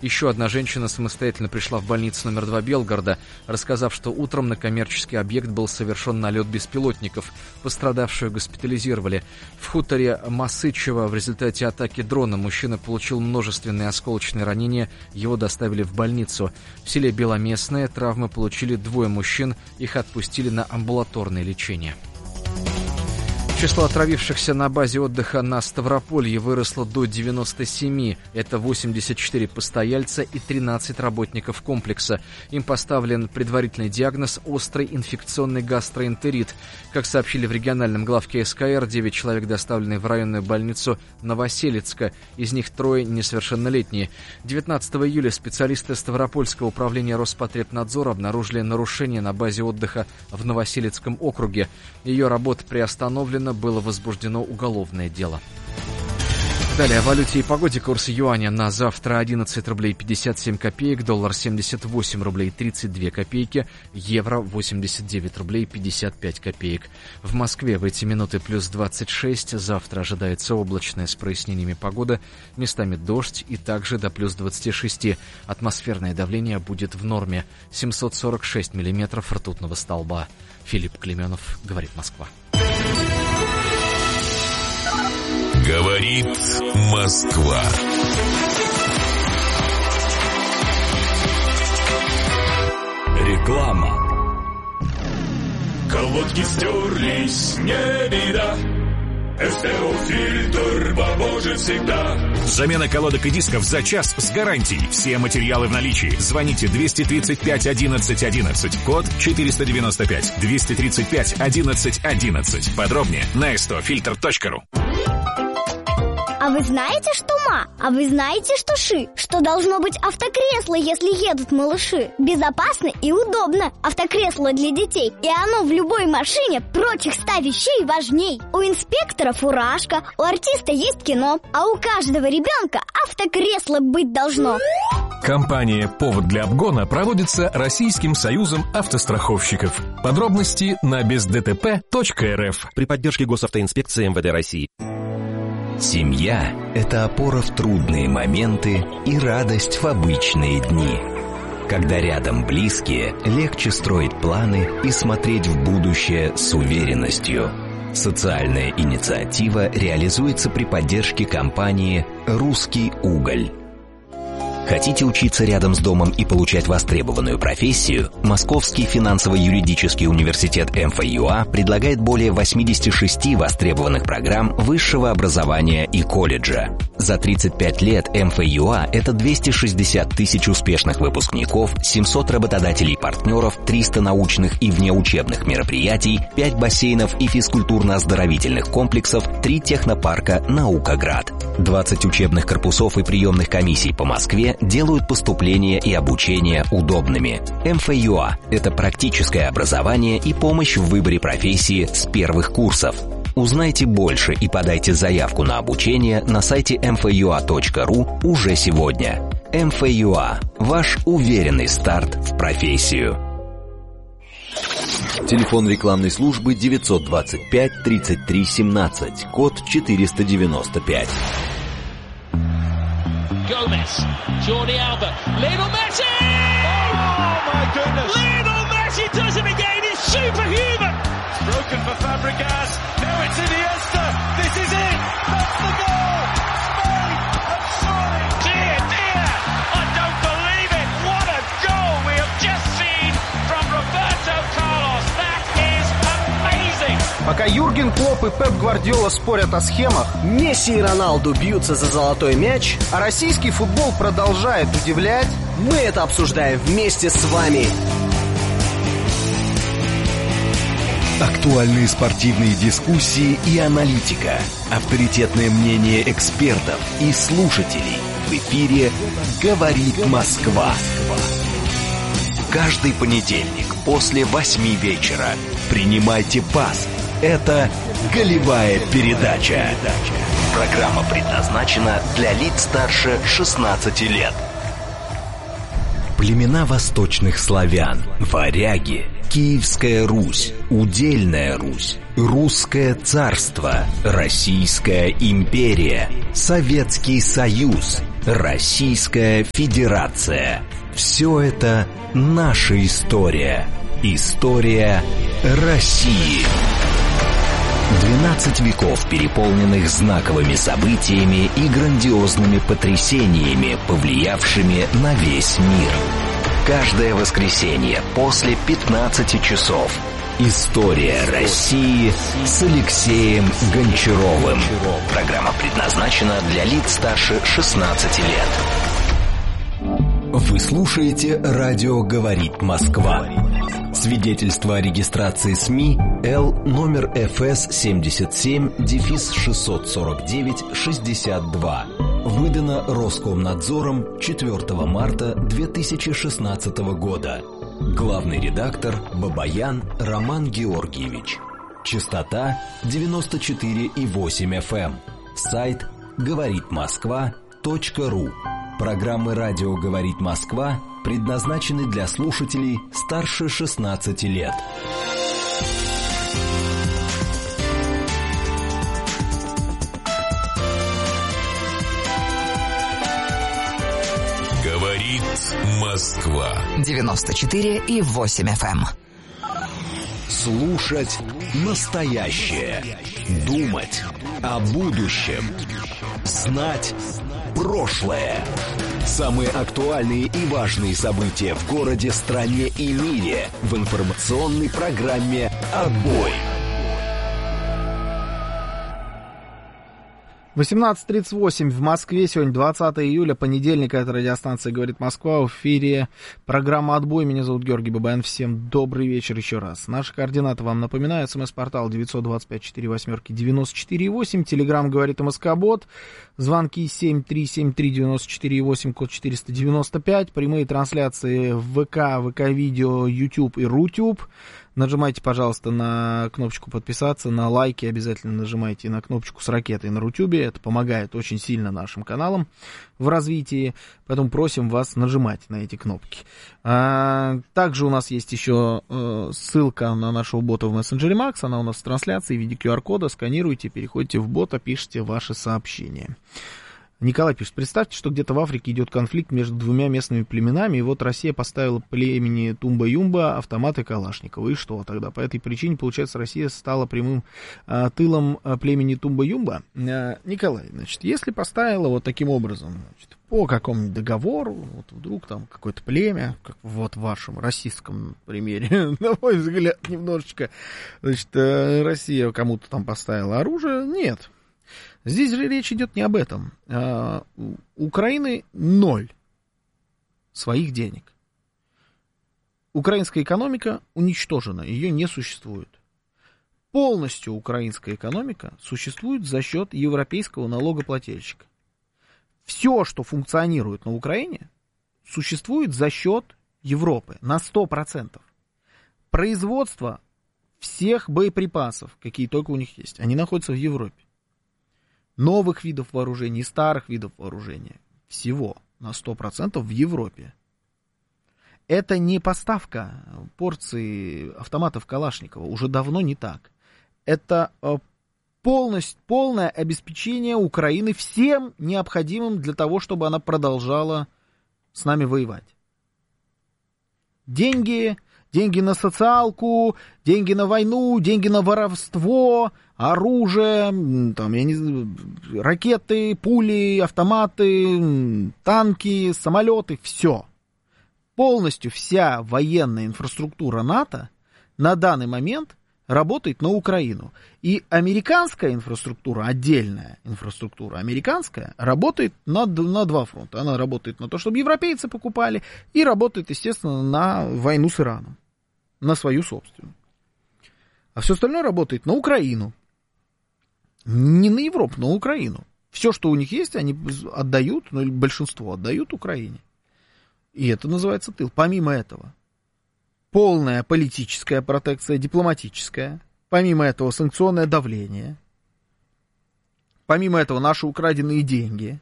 Еще одна женщина самостоятельно пришла в больницу номер 2 Белгорода, рассказав, что утром на коммерческий объект был совершен налет беспилотников. Пострадавшую госпитализировали. В хуторе Масычево в результате атаки дрона мужчина получил множественные осколочные ранения, его доставили в больницу. В селе Беломестное травмы получили 2 мужчин, их отпустили на амбулаторное лечение. Число отравившихся на базе отдыха на Ставрополье выросло до 97. Это 84 постояльца и 13 работников комплекса. Им поставлен предварительный диагноз острый инфекционный гастроэнтерит. Как сообщили в региональном главке СКР, 9 человек доставлены в районную больницу Новоселицка. Из них 3 несовершеннолетние. 19 июля специалисты Ставропольского управления Роспотребнадзора обнаружили нарушение на базе отдыха в Новоселицком округе. Ее работа приостановлена, было возбуждено уголовное дело. Далее о валюте и погоде. Курс юаня на завтра 11 рублей 57 копеек, доллар 78 рублей 32 копейки, евро 89 рублей 55 копеек. В Москве в эти минуты плюс 26, завтра ожидается облачная с прояснениями погода, местами дождь и также до плюс 26. Атмосферное давление будет в норме, 746 миллиметров ртутного столба. Филипп Клеменов, говорит Москва. Говорит Москва. Реклама. Колодки стерлись, не беда. СТО-фильтр поможет всегда. Замена колодок и дисков за час с гарантией. Все материалы в наличии. Звоните 235 11 11. Код 495. 235 11 11. Подробнее на stofilter.ru. А вы знаете, что ма? А вы знаете, что ши? Что должно быть автокресло, если едут малыши? Безопасно и удобно. Автокресло для детей. И оно в любой машине прочих 100 вещей важней. У инспектора фуражка, у артиста есть кино, а у каждого ребенка автокресло быть должно. Кампания «Повод для обгона» проводится Российским союзом автостраховщиков. Подробности на бездтп.рф при поддержке Госавтоинспекции МВД России. Семья – это опора в трудные моменты и радость в обычные дни. Когда рядом близкие, легче строить планы и смотреть в будущее с уверенностью. Социальная инициатива реализуется при поддержке компании «Русский уголь». Хотите учиться рядом с домом и получать востребованную профессию? Московский финансово-юридический университет МФЮА предлагает более 86 востребованных программ высшего образования и колледжа. За 35 лет МФЮА – это 260 тысяч успешных выпускников, 700 работодателей-партнеров, 300 научных и внеучебных мероприятий, 5 бассейнов и физкультурно-оздоровительных комплексов, 3 технопарка «Наукоград». 20 учебных корпусов и приемных комиссий по Москве делают поступление и обучение удобными. МФЮА – это практическое образование и помощь в выборе профессии с первых курсов. Узнайте больше и подайте заявку на обучение на сайте mfua.ru уже сегодня. МФЮА – ваш уверенный старт в профессию. Телефон рекламной службы 925 33 17, код 495. Gomez, Jordi Alba, Lionel Messi! Oh my goodness! Lionel Messi does it again, it's superhuman! Broken for Fabregas, now it's Iniesta, this is it! That's the goal! Spain have scored! Dear, dear, I don't believe it! What a goal we have just seen from Roberto Carlos! That is amazing! Пока Юрген Клопп и Пеп Гвардиола спорят о схемах, Месси и Роналду бьются за золотой мяч, а российский футбол продолжает удивлять, мы это обсуждаем вместе с вами. Актуальные спортивные дискуссии и аналитика, авторитетное мнение экспертов и слушателей. В эфире «Говорит Москва». Каждый понедельник после 8 вечера принимайте пас. Это «Голевая передача». Программа предназначена для лиц старше 16 лет. Племена восточных славян, варяги, Киевская Русь, Удельная Русь, Русское царство, Российская империя, Советский Союз, Российская Федерация. Все это наша история. История России. 12 веков, переполненных знаковыми событиями и грандиозными потрясениями, повлиявшими на весь мир. Каждое воскресенье после 15 часов. История России с Алексеем Гончаровым. Программа предназначена для лиц старше 16 лет. Вы слушаете «Радио говорит Москва». Свидетельство о регистрации СМИ Л номер ФС 77-649-62. Выдано Роскомнадзором 4 марта 2016 года. Главный редактор Бабаян Роман Георгиевич. Частота 94,8 FM. Сайт говоритмосква.ру. Программы «Радио говорит Москва» предназначены для слушателей старше 16 лет. Говорит Москва. 94,8 FM. Слушать настоящее. Думать о будущем. Знать прошлое. Самые актуальные и важные события в городе, стране и мире в информационной программе «Отбой». 18:38 в Москве. Сегодня 20 июля, понедельник. Это радиостанция «Говорит Москва». В эфире программа «Отбой». Меня зовут Георгий Бабаян. Всем добрый вечер еще раз. Наши координаты вам напоминаю. СМС-портал 925-48-94-8. Телеграм «Говорит МСК-бот». Звонки 7373-94-8, код 495. Прямые трансляции в ВК, ВК-видео, YouTube и Рутюб. Нажимайте, пожалуйста, на кнопочку подписаться, на лайки обязательно нажимайте, на кнопочку с ракетой на Рутюбе. Это помогает очень сильно нашим каналам в развитии, поэтому просим вас нажимать на эти кнопки. Также у нас есть еще ссылка на нашего бота в мессенджере Макс, она у нас в трансляции в виде QR-кода, сканируйте, переходите в бота, пишите ваши сообщения. Николай пишет: представьте, что где-то в Африке идет конфликт между двумя местными племенами, и вот Россия поставила племени Тумба-Юмба автоматы Калашникова. И что тогда? По этой причине, получается, Россия стала прямым тылом племени Тумба-Юмба? Николай, значит, если поставила вот таким образом, значит, по какому-нибудь договору, вот вдруг там какое-то племя, как вот в вашем российском примере, на мой взгляд, немножечко, значит, Россия кому-то там поставила оружие, нет. Здесь же речь идет не об этом. У Украины 0 своих денег. Украинская экономика уничтожена, ее не существует. Полностью украинская экономика существует за счет европейского налогоплательщика. Все, что функционирует на Украине, существует за счет Европы на 100%. Производство всех боеприпасов, какие только у них есть, они находятся в Европе. Новых видов вооружений, старых видов вооружения. Всего на 100% в Европе. Это не поставка порции автоматов Калашникова. Уже давно не так. Это полное обеспечение Украины всем необходимым для того, чтобы она продолжала с нами воевать. Деньги на социалку, деньги на войну, деньги на воровство, оружие, там, я не знаю, ракеты, пули, автоматы, танки, самолеты, все. Полностью вся военная инфраструктура НАТО на данный момент работает на Украину. И американская инфраструктура, отдельная инфраструктура американская, работает на два фронта. Она работает на то, чтобы европейцы покупали, и работает, естественно, на войну с Ираном. На свою собственную. А все остальное работает на Украину. Не на Европу, на Украину. Все, что у них есть, они отдают, ну или большинство отдают Украине. И это называется тыл. Помимо этого, полная политическая протекция, дипломатическая. Помимо этого, санкционное давление. Помимо этого, наши украденные деньги.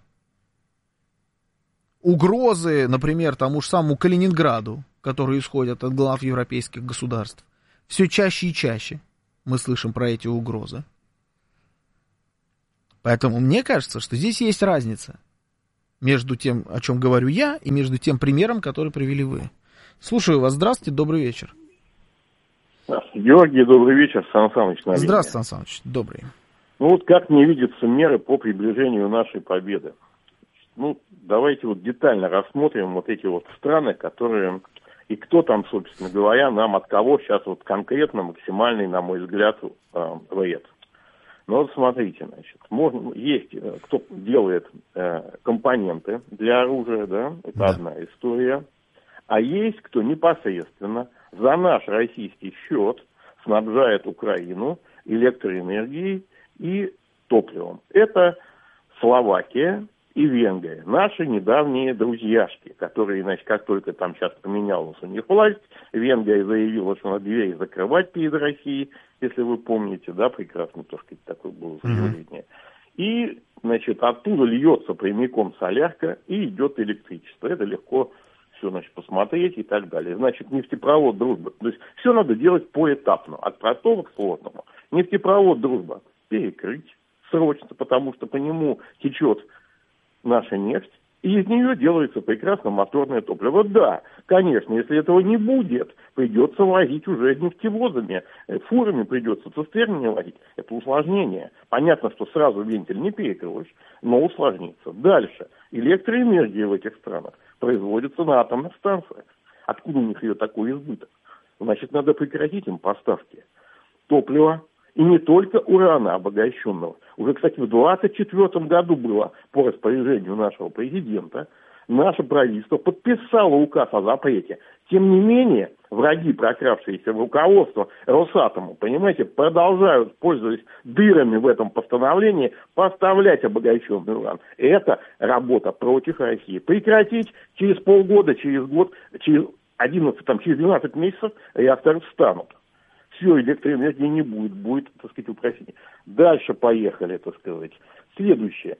Угрозы, например, тому же самому Калининграду, которые исходят от глав европейских государств. Все чаще и чаще мы слышим про эти угрозы. Поэтому мне кажется, что здесь есть разница между тем, о чем говорю я, и между тем примером, который привели вы. Слушаю вас. Здравствуйте, добрый вечер. Георгий, добрый вечер. Сан Саныч на линии. Здравствуйте, Сан Саныч. Добрый. Ну вот как мне видятся меры по приближению нашей победы? Ну, давайте вот детально рассмотрим вот эти вот страны, которые... И кто там, собственно говоря, нам от кого сейчас вот конкретно максимальный, на мой взгляд, вред. Ну вот смотрите, значит, есть кто делает компоненты для оружия, да, это одна история. А есть кто непосредственно за наш российский счет снабжает Украину электроэнергией и топливом. Это Словакия и Венгрия, наши недавние друзьяшки, которые, значит, как только там сейчас поменялась у них власть, Венгрия заявила, что надо двери закрывать перед Россией, если вы помните, да, прекрасно, то, что такое было заявление. И, значит, оттуда льется прямиком солярка и идет электричество. Это легко все, значит, посмотреть и так далее. Значит, нефтепровод «Дружба». То есть все надо делать поэтапно, от простого к сложному. Нефтепровод «Дружба» перекрыть срочно, потому что по нему течет наша нефть, и из нее делается прекрасно моторное топливо. Да, конечно, если этого не будет, придется возить уже нефтевозами, фурами придется цистернами возить. Это усложнение. Понятно, что сразу вентиль не перекроешь, но усложнится. Дальше. Электроэнергия в этих странах производится на атомных станциях. Откуда у них ее такой избыток? Значит, надо прекратить им поставки топлива. И не только урана обогащенного. Уже, кстати, в 1924 году было по распоряжению нашего президента, наше правительство подписало указ о запрете. Тем не менее, враги, прокравшиеся в руководство Росатому, понимаете, продолжают, пользуясь дырами в этом постановлении, поставлять обогащенный уран. Это работа против России. Прекратить через полгода, через год, через 12 месяцев реакторы встанут. Все, электроэнергии не будет, будет, так сказать, упрощение. Дальше поехали, так сказать. Следующее.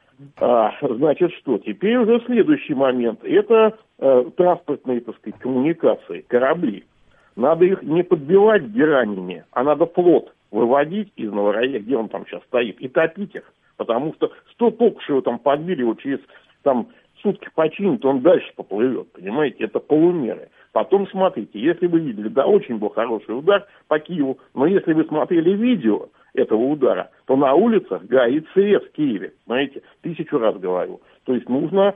Значит, что? Теперь уже следующий момент. Это транспортные, так сказать, коммуникации, корабли. Надо их не подбивать геранями, а надо флот выводить из Новороссийска, где он там сейчас стоит, и топить их. Потому что только что его там подбили, его через там сутки починит, он дальше поплывет. Понимаете, это полумеры. Потом смотрите, если вы видели, да, очень был хороший удар по Киеву, но если вы смотрели видео этого удара, то на улицах горит свет в Киеве. Знаете, 1000 раз говорю. То есть нужно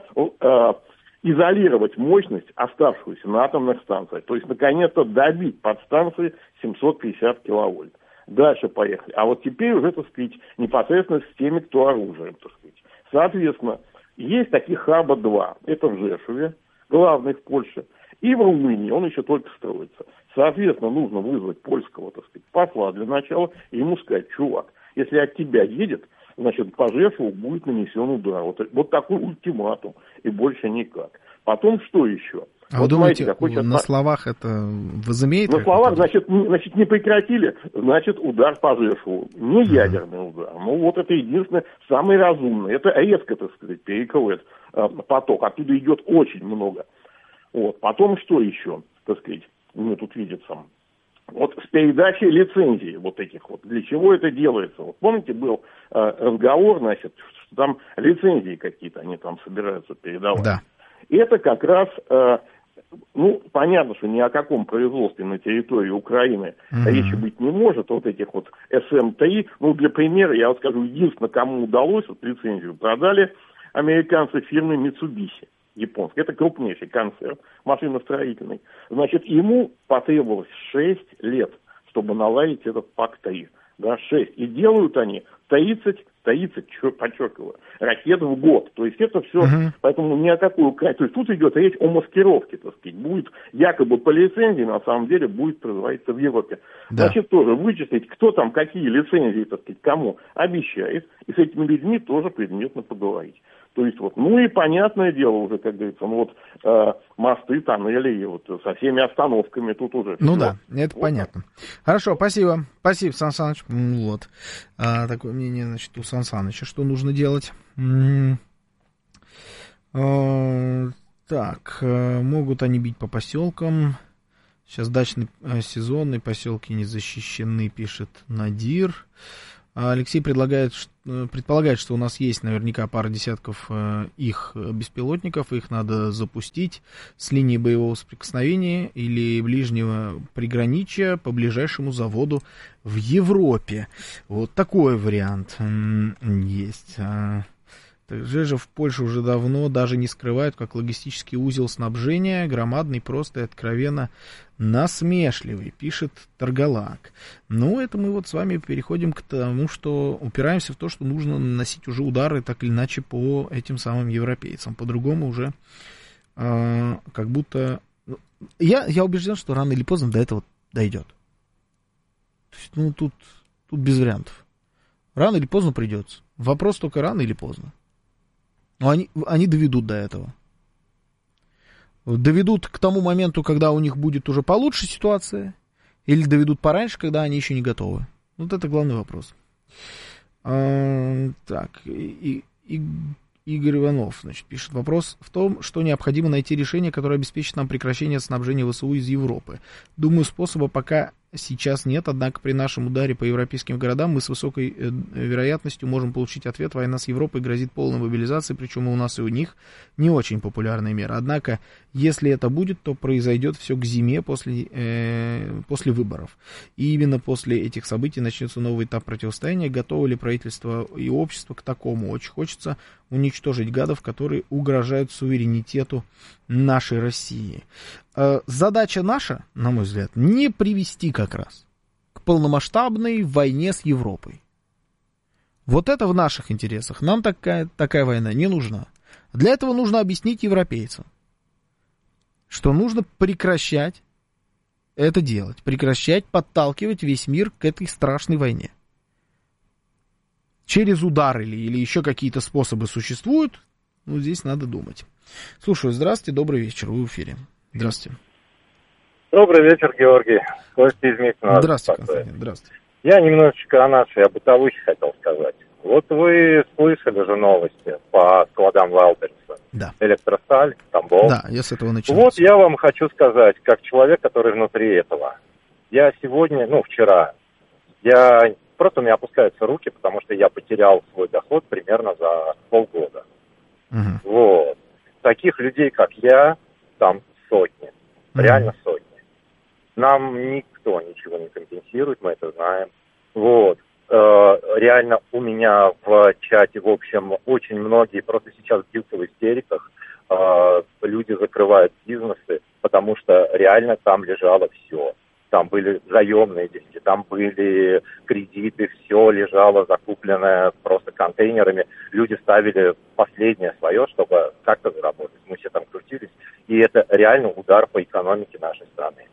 изолировать мощность, оставшуюся на атомных станциях. То есть, наконец-то, добить подстанции 750 киловольт. Дальше поехали. А вот теперь уже, так сказать, непосредственно с теми, кто оружием, так сказать. Соответственно, есть таких хаба 2. Это в Жешуве, главный в Польше. И в Румынии, он еще только строится. Соответственно, нужно вызвать польского, так сказать, посла для начала и ему сказать: чувак, если от тебя едет, значит, по Жешуву будет нанесен удар. Вот такой ультиматум, и больше никак. Потом что еще? А вы думаете, на словах это возымеет? На словах, значит, не прекратили, значит, удар по Жешуву. Не ядерный удар. Ну, вот это единственное, самый разумный. Это резко, так сказать, перекроет поток. Оттуда идет очень много. Вот. Потом что еще, так сказать, мне тут видится? Вот с передачей лицензий вот этих вот. Для чего это делается? Вот помните, был разговор, значит, что там лицензии какие-то они там собираются передавать. Да. И это как раз, ну, понятно, что ни о каком производстве на территории Украины речи быть не может. Вот этих вот СМ-3, ну, для примера, я вот скажу, единственное, кому удалось, вот лицензию продали американцы фирмы Mitsubishi. Японский. Это крупнейший концерн машиностроительный. Значит, ему потребовалось 6 лет, чтобы наладить этот ПАК-3. Да, 6. И делают они 30, подчеркиваю, ракет в год. То есть это все, поэтому ни о какой Украине. То есть тут идет речь о маскировке, так сказать. Будет якобы по лицензии, на самом деле будет производиться в Европе. Да. Значит, тоже вычислить, кто там какие лицензии, так сказать, кому обещает. И с этими людьми тоже предметно поговорить. То есть вот, ну и понятное дело уже, как говорится, ну вот мосты, тоннели, и вот со всеми остановками тут уже. Ну да, это вот понятно. Хорошо, спасибо. Спасибо, Сан Саныч. Вот. Такое мнение, значит, у Сан Саныча, что нужно делать. Так, могут они бить по поселкам. Сейчас дачный сезон, и поселки не защищены, пишет Надир. Алексей предполагает, что у нас есть наверняка пара десятков их беспилотников, их надо запустить с линии боевого соприкосновения или ближнего приграничья по ближайшему заводу в Европе. Вот такой вариант есть. Также в Польше уже давно даже не скрывают, как логистический узел снабжения, громадный, просто и откровенно насмешливый, пишет Торголак. Ну, это мы вот с вами переходим к тому, что упираемся в то, что нужно наносить уже удары так или иначе по этим самым европейцам. По-другому уже как будто... Я убежден, что рано или поздно до этого дойдет. То есть, ну, тут без вариантов. Рано или поздно придется. Вопрос только рано или поздно. Но они доведут до этого. Доведут к тому моменту, когда у них будет уже получше ситуация, или доведут пораньше, когда они еще не готовы. Вот это главный вопрос. Так, Игорь Иванов, значит, пишет: вопрос в том, что необходимо найти решение, которое обеспечит нам прекращение снабжения ВСУ из Европы. Думаю, способа пока сейчас нет, однако при нашем ударе по европейским городам мы с высокой вероятностью можем получить ответ: война с Европой грозит полной мобилизацией, причем и у нас, и у них не очень популярная мера. Однако, если это будет, то произойдет все к зиме после выборов. И именно после этих событий начнется новый этап противостояния. Готовы ли правительство и общество к такому? Очень хочется уничтожить гадов, которые угрожают суверенитету нашей России. Задача наша, на мой взгляд, не привести как раз к полномасштабной войне с Европой. Вот это в наших интересах. Нам такая война не нужна. Для этого нужно объяснить европейцам, что нужно прекращать это делать, прекращать подталкивать весь мир к этой страшной войне. Через удар или еще какие-то способы существуют, ну, здесь надо думать. Слушаю, здравствуйте, добрый вечер, вы в эфире. Здравствуйте. Добрый вечер, Георгий. Костя из Митина. Здравствуйте, Константин, здравствуйте. Я немножечко о нашей, о бытовухе хотел сказать. Вот вы слышали же новости по складам Вайлдберриса? Да. Электросталь, Тамбов. Да, я с этого начал. Вот я вам хочу сказать, как человек, который внутри этого. Я сегодня, вчера, просто у меня опускаются руки, потому что я потерял свой доход примерно за полгода. Угу. Вот. Таких людей, как я, там сотни. Реально сотни. Нам никто ничего не компенсирует, мы это знаем. Вот. Реально у меня в чате, в общем, очень многие просто сейчас бьются в истериках. Люди закрывают бизнесы, потому что реально там лежало все. Там были заемные деньги, там были кредиты, все лежало закупленное просто контейнерами. Люди ставили последнее свое, чтобы как-то заработать. Мы все там крутились. И это реально удар по экономике нашей страны.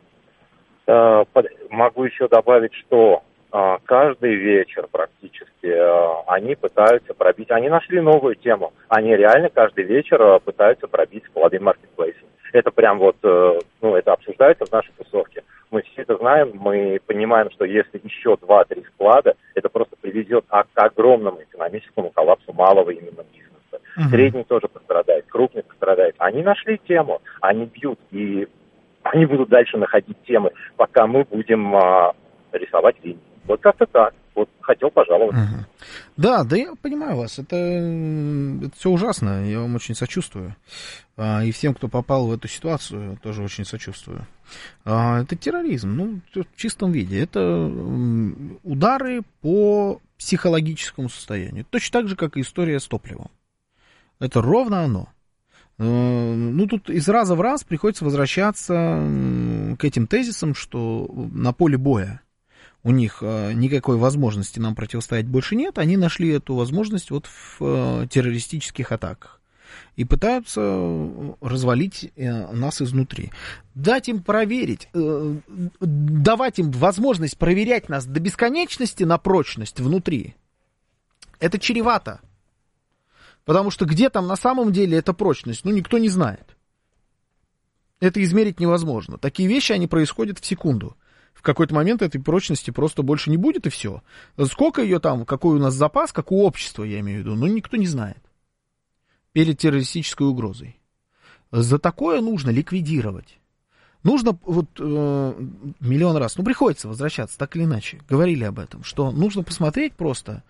Могу еще добавить, что каждый вечер практически они пытаются пробить. Они нашли новую тему. Они реально каждый вечер пытаются пробить склады маркетплейса. Это прям это обсуждается в нашей тусовке. Мы все это знаем, мы понимаем, что если еще 2-3 склада, это просто приведет к огромному экономическому коллапсу малого именно бизнеса. Средний тоже пострадает, крупный пострадает. Они нашли тему, они бьют, и они будут дальше находить темы, пока мы будем рисовать линии. Вот как-то так. Вот хотел пожаловаться. Да, я понимаю вас. Это все ужасно. Я вам очень сочувствую. И всем, кто попал в эту ситуацию, тоже очень сочувствую. Это терроризм, в чистом виде. Это удары по психологическому состоянию. Точно так же, как и история с топливом. Это ровно оно. Тут из раза в раз приходится возвращаться к этим тезисам, что на поле боя у них никакой возможности нам противостоять больше нет. Они нашли эту возможность в террористических атаках. И пытаются развалить нас изнутри. Дать им проверить, давать им возможность проверять нас до бесконечности на прочность внутри. Это чревато. Потому что где там на самом деле эта прочность, никто не знает. Это измерить невозможно. Такие вещи, они происходят в секунду. В какой-то момент этой прочности просто больше не будет, и все. Сколько ее там, какой у нас запас, как у общества, я имею в виду, никто не знает. Перед террористической угрозой. За такое нужно ликвидировать. Нужно миллион раз, приходится возвращаться, так или иначе, говорили об этом, что нужно посмотреть просто,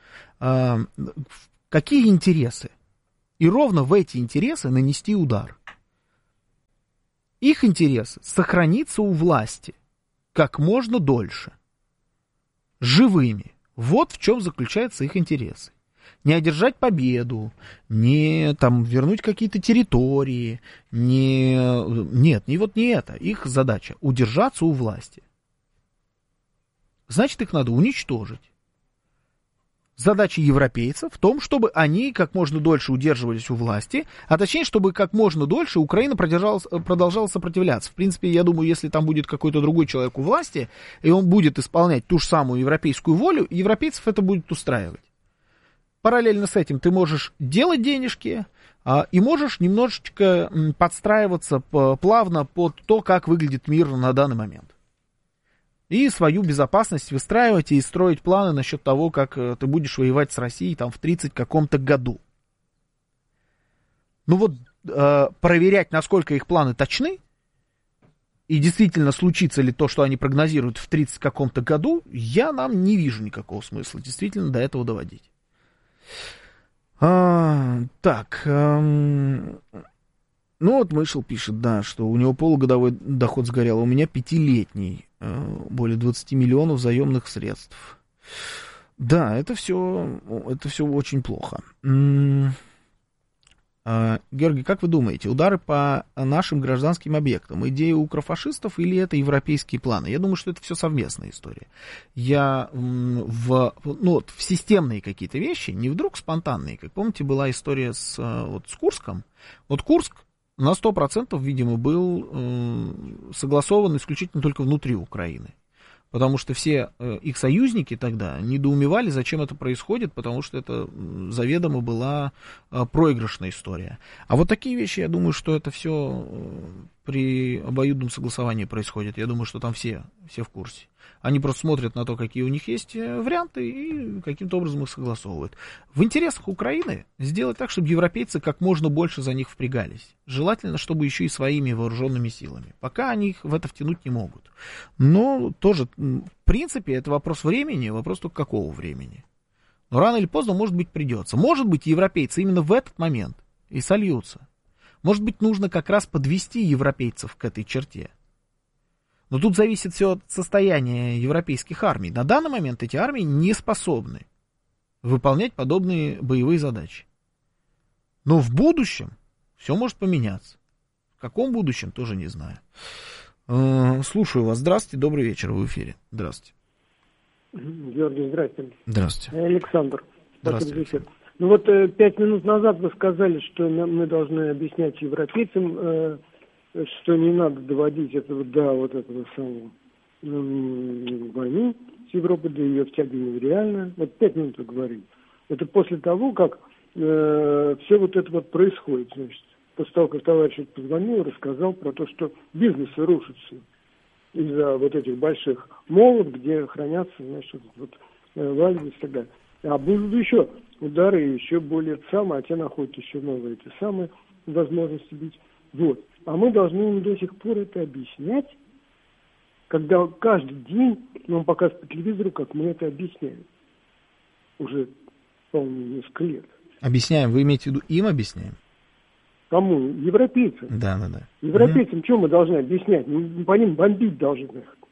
какие интересы, и ровно в эти интересы нанести удар. Их интерес сохраниться у власти как можно дольше, живыми. Вот в чем заключаются их интересы. Не одержать победу, не вернуть какие-то территории, не это. Их задача удержаться у власти. Значит, их надо уничтожить. Задача европейцев в том, чтобы они как можно дольше удерживались у власти, а точнее, чтобы как можно дольше Украина продолжала сопротивляться. В принципе, я думаю, если там будет какой-то другой человек у власти, и он будет исполнять ту же самую европейскую волю, европейцев это будет устраивать. Параллельно с этим ты можешь делать денежки и можешь немножечко подстраиваться плавно под то, как выглядит мир на данный момент. И свою безопасность выстраивать и строить планы насчет того, как ты будешь воевать с Россией в 30 каком-то году. Проверять, насколько их планы точны, и действительно случится ли то, что они прогнозируют в 30 каком-то году, я не вижу никакого смысла действительно до этого доводить. Мышел пишет, что у него полугодовой доход сгорел, а у меня 5-летний, более 20 миллионов заемных средств. Да, это все очень плохо. Георгий, как вы думаете, удары по нашим гражданским объектам, идея укрофашистов или это европейские планы? Я думаю, что это все совместная история. В системные какие-то вещи, не вдруг спонтанные. Как помните, была история с Курском. Курск на 100%, видимо, был согласован исключительно только внутри Украины. Потому что все их союзники тогда недоумевали, зачем это происходит, потому что это заведомо была проигрышная история. А вот такие вещи, я думаю, что это все при обоюдном согласовании происходит. Я думаю, что там все в курсе. Они просто смотрят на то, какие у них есть варианты, и каким-то образом их согласовывают. В интересах Украины сделать так, чтобы европейцы как можно больше за них впрягались. Желательно, чтобы еще и своими вооруженными силами. Пока они их в это втянуть не могут. Но тоже, в принципе, это вопрос времени, вопрос только какого времени. Но рано или поздно, может быть, придется. Может быть, европейцы именно в этот момент и сольются. Может быть, нужно как раз подвести европейцев к этой черте. Но тут зависит все от состояния европейских армий. На данный момент эти армии не способны выполнять подобные боевые задачи. Но в будущем все может поменяться. В каком будущем, тоже не знаю. Слушаю вас. Здравствуйте, добрый вечер, вы в эфире. Здравствуйте. Георгий, здравствуйте. Здравствуйте. Александр. Здравствуйте. 5 минут назад вы сказали, что мы должны объяснять европейцам, что не надо доводить этого до этого самого войны с Европой, до ее втягивания в реально. 5 минут вы говорили. Это после того, как все это происходит, значит. После того, как товарищ позвонил и рассказал про то, что бизнесы рушатся из-за этих больших молов, где хранятся, значит, валюты и так далее. А будут еще удары, еще более а те находят еще новые эти самые возможности бить. А мы должны им до сих пор это объяснять, когда каждый день нам показывают по телевизору, как мы это объясняем. Уже, по-моему, несколько лет. Объясняем, вы имеете в виду им объясняем? Кому? Европейцам. Да. Европейцам что мы должны объяснять? Мы по ним бомбить должны.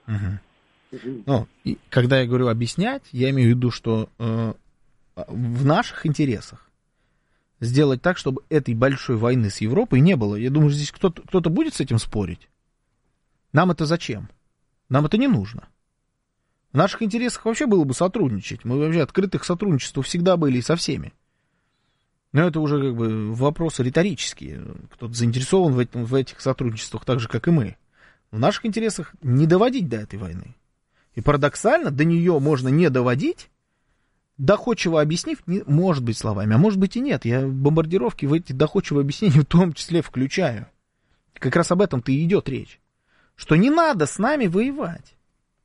Когда я говорю объяснять, я имею в виду, что в наших интересах сделать так, чтобы этой большой войны с Европой не было. Я думаю, здесь кто-то будет с этим спорить. Нам это зачем? Нам это не нужно. В наших интересах вообще было бы сотрудничать. Мы вообще открыты к сотрудничеству всегда были и со всеми. Но это уже вопросы риторические. Кто-то заинтересован в этих сотрудничествах так же, как и мы. В наших интересах не доводить до этой войны. И парадоксально, до нее можно не доводить, доходчиво объяснив, может быть, словами, а может быть и нет. Я бомбардировки в эти доходчивые объяснения в том числе включаю. Как раз об этом-то и идет речь. Что не надо с нами воевать.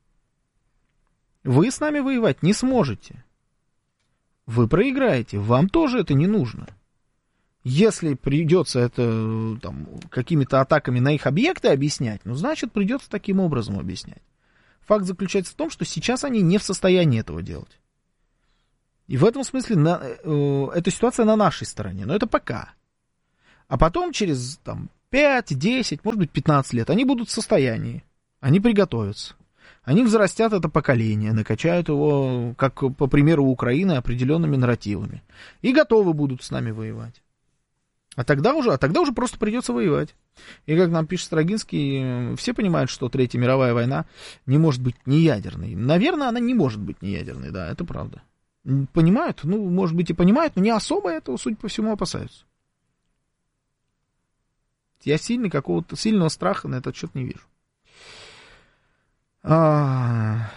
Вы с нами воевать не сможете. Вы проиграете, вам тоже это не нужно. Если придется это там, какими-то атаками на их объекты объяснять, ну, значит, придется таким образом объяснять. Факт заключается в том, что сейчас они не в состоянии этого делать. И в этом смысле эта ситуация на нашей стороне. Но это пока. А потом через там, 5, 10, может быть, 15 лет они будут в состоянии. Они приготовятся. Они взрастят это поколение, накачают его, как по примеру Украины, определенными нарративами. И готовы будут с нами воевать. А тогда уже просто придется воевать. И как нам пишет Строгинский, все понимают, что Третья мировая война не может быть неядерной. Наверное, она не может быть неядерной, да, это правда. Понимают? Ну, может быть, и понимают, но не особо этого, судя по всему, опасаются. Я какого-то сильного страха на этот счет не вижу. Нам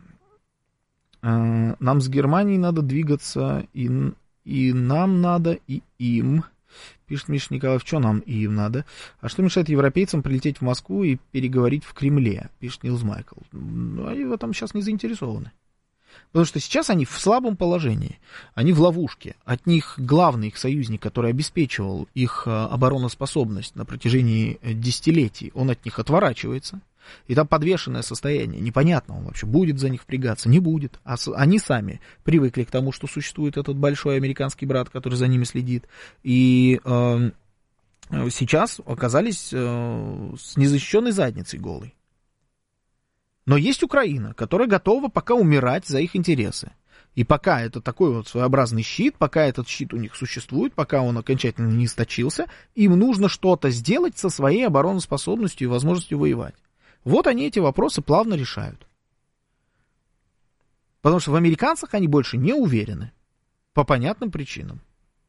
с Германией надо двигаться, и нам надо, и им. Пишет Миша Николаев, что нам и им надо. А что мешает европейцам прилететь в Москву и переговорить в Кремле, пишет Нилс Майкл. Ну, они в этом сейчас не заинтересованы. Потому что сейчас они в слабом положении. Они в ловушке. От них главный их союзник, который обеспечивал их обороноспособность на протяжении десятилетий, он от них отворачивается. И там подвешенное состояние. Непонятно, он вообще будет за них впрягаться, не будет. А они сами привыкли к тому, что существует этот большой американский брат, который за ними следит. И сейчас оказались с незащищенной задницей голой. Но есть Украина, которая готова пока умирать за их интересы. И пока это такой вот своеобразный щит, пока этот щит у них существует, пока он окончательно не истощился, им нужно что-то сделать со своей обороноспособностью и возможностью воевать. Вот они эти вопросы плавно решают. Потому что в американцах они больше не уверены. По понятным причинам.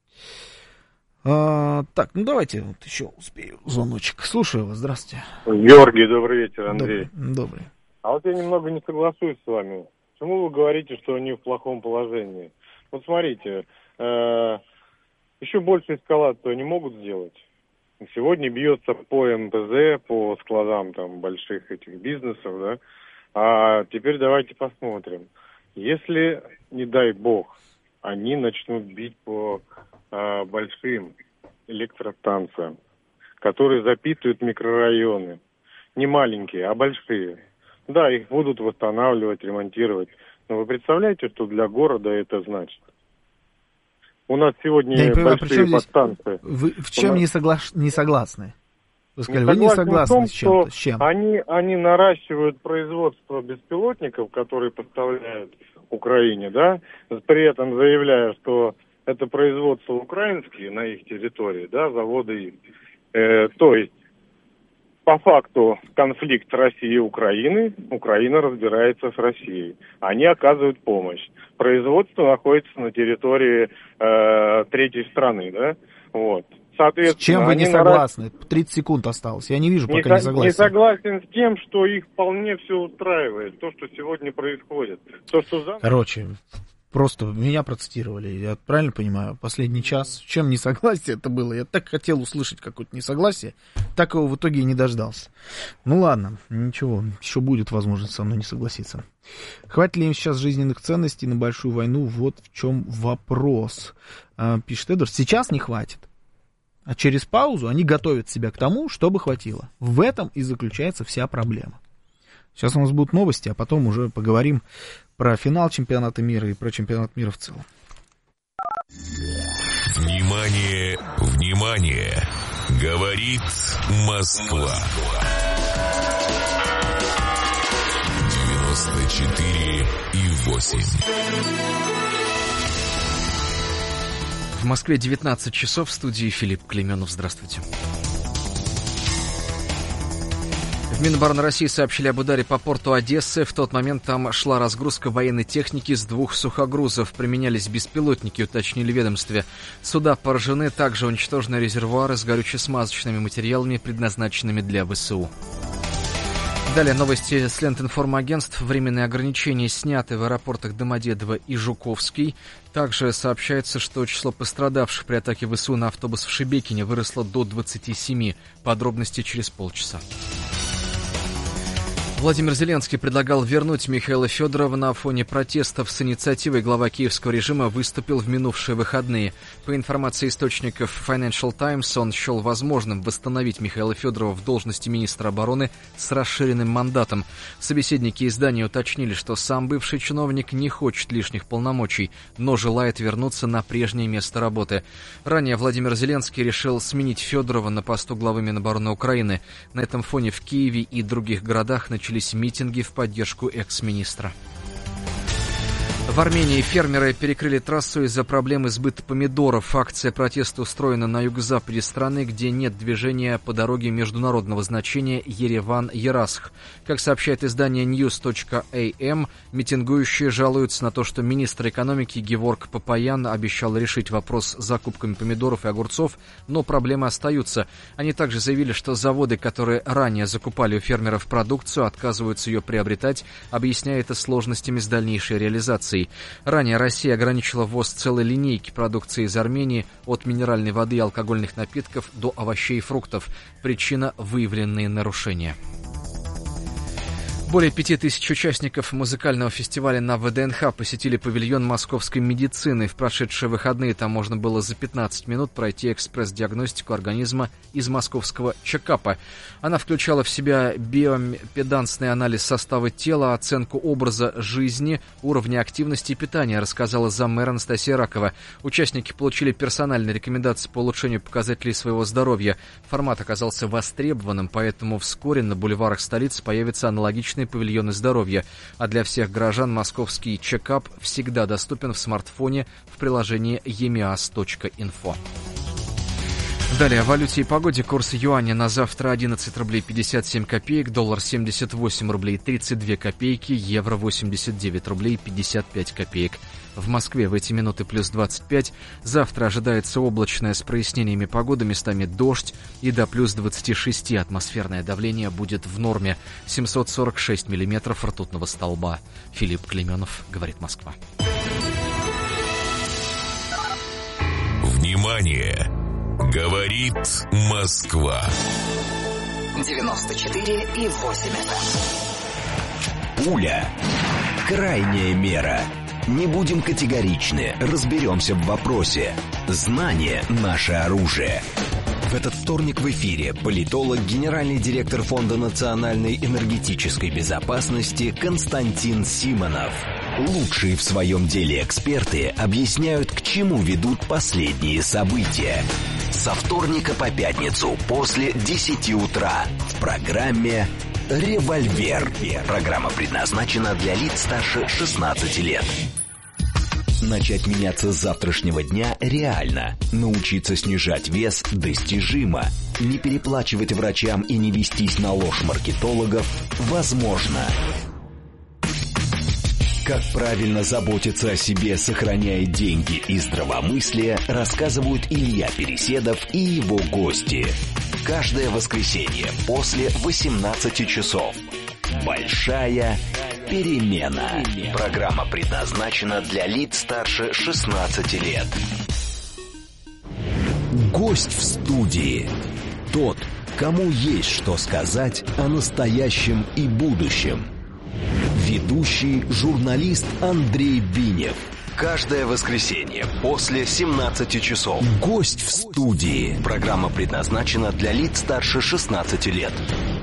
Так, ну давайте вот еще успею звоночек. Слушаю вас, здравствуйте. Георгий, добрый вечер, Андрей. Добрый. А вот я немного не соглашусь с вами. Почему вы говорите, что они в плохом положении? Вот смотрите, еще больше эскалацию они могут сделать. Сегодня бьется по МПЗ, по складам там больших этих бизнесов, да. А теперь давайте посмотрим. Если, не дай бог, они начнут бить по большим электростанциям, которые запитывают микрорайоны, не маленькие, а большие. Да, их будут восстанавливать, ремонтировать. Но вы представляете, что для города это значит? У нас сегодня большие подстанции. Вы в чем не согласны? Вы сказали, вы не согласны с чем-то. С чем? Они наращивают производство беспилотников, которые поставляют Украине, да, при этом заявляя, что это производство украинские на их территории, да, заводы их. То есть, по факту конфликт России и Украины, Украина разбирается с Россией. Они оказывают помощь. Производство находится на территории третьей страны, да, вот. С чем вы не согласны? 30 секунд осталось. Я не вижу, пока не согласен. Не согласен с тем, что их вполне все устраивает. То, что сегодня происходит. То, что Короче, просто меня процитировали. Я правильно понимаю? Последний час. С чем не согласие это было? Я так хотел услышать какое-то несогласие. Так его в итоге и не дождался. Ну ладно, ничего. Еще будет возможность со мной не согласиться. Хватит ли им сейчас жизненных ценностей на большую войну? Вот в чем вопрос. Пишет Эдвард. Сейчас не хватит. А через паузу они готовят себя к тому, чтобы хватило. В этом и заключается вся проблема. Сейчас у нас будут новости, а потом уже поговорим про финал чемпионата мира и про чемпионат мира в целом. Внимание, внимание! Говорит Москва. 94,8. В Москве 19 часов, в студии Филипп Клейменов. Здравствуйте. В Минобороны России сообщили об ударе по порту Одессы. В тот момент там шла разгрузка военной техники с 2 сухогрузов. Применялись беспилотники, уточнили в ведомстве. Суда поражены, также уничтожены резервуары с горюче-смазочными материалами, предназначенными для ВСУ. Далее новости с лент информагентств. Временные ограничения сняты в аэропортах Домодедово и Жуковский. Также сообщается, что число пострадавших при атаке ВСУ на автобус в Шебекине выросло до 27. Подробности через полчаса. Владимир Зеленский предлагал вернуть Михаила Федорова на фоне протестов. С инициативой глава киевского режима выступил в минувшие выходные. По информации источников Financial Times, он счел возможным восстановить Михаила Федорова в должности министра обороны с расширенным мандатом. Собеседники издания уточнили, что сам бывший чиновник не хочет лишних полномочий, но желает вернуться на прежнее место работы. Ранее Владимир Зеленский решил сменить Федорова на посту главы Минобороны Украины. На этом фоне в Киеве и других городах начались митинги в поддержку экс-министра. В Армении фермеры перекрыли трассу из-за проблемы сбыта помидоров. Акция протеста устроена на юго-западе страны, где нет движения по дороге международного значения Ереван-Ерасх. Как сообщает издание news.am, митингующие жалуются на то, что министр экономики Геворг Папаян обещал решить вопрос с закупками помидоров и огурцов, но проблемы остаются. Они также заявили, что заводы, которые ранее закупали у фермеров продукцию, отказываются ее приобретать, объясняя это сложностями с дальнейшей реализацией. Ранее Россия ограничила ввоз целой линейки продукции из Армении, от минеральной воды и алкогольных напитков до овощей и фруктов. Причина – выявленные нарушения. Более 5000 участников музыкального фестиваля на ВДНХ посетили павильон московской медицины. В прошедшие выходные там можно было за 15 минут пройти экспресс-диагностику организма из московского чекапа. Она включала в себя биоимпедансный анализ состава тела, оценку образа жизни, уровня активности и питания, рассказала заммэра Анастасия Ракова. Участники получили персональные рекомендации по улучшению показателей своего здоровья. Формат оказался востребованным, поэтому вскоре на бульварах столицы появятся аналогичные павильоны здоровья. А для всех горожан московский чекап всегда доступен в смартфоне в приложении emias.info. Далее о валюте и погоде. Курс юаня на завтра 11 рублей 57 копеек, доллар 78 рублей 32 копейки, евро 89 рублей 55 копеек. В Москве в эти минуты плюс 25. Завтра ожидается облачная с прояснениями погоды, местами дождь, и до плюс 26 атмосферное давление будет в норме. 746 миллиметров ртутного столба. Филипп Клейменов, говорит Москва. Внимание! Говорит Москва. 94,8 FM. Пуля. Крайняя мера. Не будем категоричны, разберемся в вопросе. Знание – наше оружие. В этот вторник в эфире политолог, генеральный директор Фонда национальной энергетической безопасности Константин Симонов. Лучшие в своем деле эксперты объясняют, к чему ведут последние события. Со вторника по пятницу после 10 утра в программе «Револьвер». Программа предназначена для лиц старше 16 лет. Начать меняться с завтрашнего дня реально. Научиться снижать вес достижимо. Не переплачивать врачам и не вестись на ложь маркетологов возможно. Как правильно заботиться о себе, сохраняя деньги и здравомыслие, рассказывают Илья Переседов и его гости. Каждое воскресенье после 18 часов. Большая перемена. Программа предназначена для лиц старше 16 лет. Гость в студии. Тот, кому есть что сказать о настоящем и будущем. Ведущий журналист Андрей Бинев. Каждое воскресенье после 17 часов. Гость в студии. Программа предназначена для лиц старше 16 лет.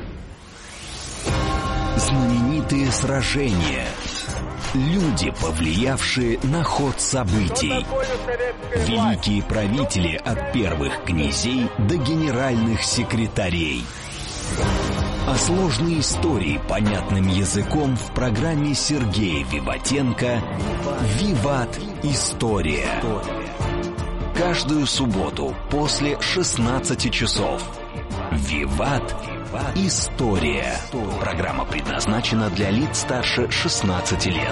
Знаменитые сражения. Люди, повлиявшие на ход событий. Великие правители от первых князей до генеральных секретарей. А сложные истории понятным языком в программе Сергея Виватенко «Виват. История». Каждую субботу после 16 часов. «Виват. История». Программа предназначена для лиц старше 16 лет.